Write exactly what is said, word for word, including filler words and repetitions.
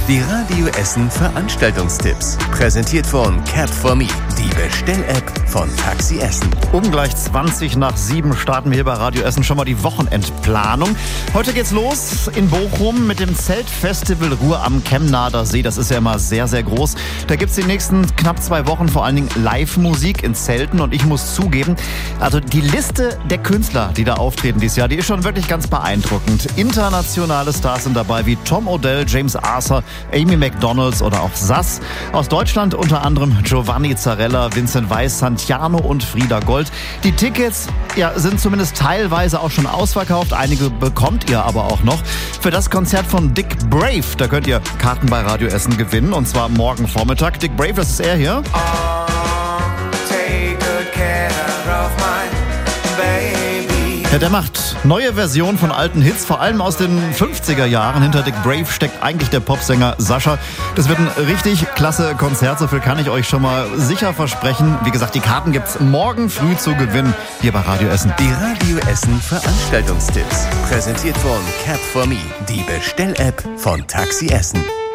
Die Radio Essen Veranstaltungstipps. Präsentiert von Cap for Me, die Bestell-App von Taxi Essen. Um gleich zwanzig nach sieben starten wir hier bei Radio Essen schon mal die Wochenendplanung. Heute geht's los in Bochum mit dem Zeltfestival Ruhr am Chemnader See. Das ist ja immer sehr, sehr groß. Da gibt's die nächsten knapp zwei Wochen vor allen Dingen Live-Musik in Zelten. Und ich muss zugeben, also die Liste der Künstler, die da auftreten dieses Jahr, die ist schon wirklich ganz beeindruckend. Internationale Stars sind dabei wie Tom Odell, James Arthur, Amy McDonalds oder auch Sass. Aus Deutschland unter anderem Giovanni Zarella, Vincent Weiss, Santiano und Frieda Gold. Die Tickets ja, sind zumindest teilweise auch schon ausverkauft. Einige bekommt ihr aber auch noch. Für das Konzert von Dick Brave, da könnt ihr Karten bei Radio Essen gewinnen. Und zwar morgen Vormittag. Dick Brave, das ist er hier. Ja, der macht neue Versionen von alten Hits, vor allem aus den fünfziger Jahren. Hinter Dick Brave steckt eigentlich der Popsänger Sascha. Das wird ein richtig klasse Konzert, so viel kann ich euch schon mal sicher versprechen. Wie gesagt, die Karten gibt's morgen früh zu gewinnen hier bei Radio Essen. Die Radio Essen Veranstaltungstipps. Präsentiert von Cap for Me, die Bestell-App von Taxi Essen.